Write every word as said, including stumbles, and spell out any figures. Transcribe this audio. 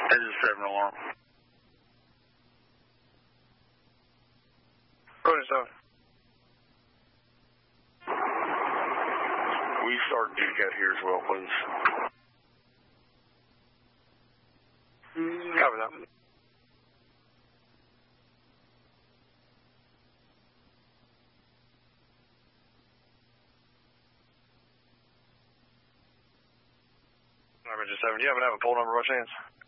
This is seven alarm. Roger, seven. We start Duke out here as well, please. Copy that. Roger, seven. Do you happen to have a poll number by chance?